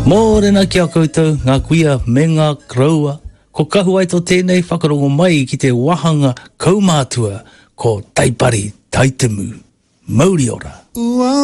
Mōrena ki a koutou, ngā kuia me ngā kraua. Ko kahu ai tō tēnei whakarongo mai ki te wahanga kaumātua ko Taipari Taitemu. Mauri ora.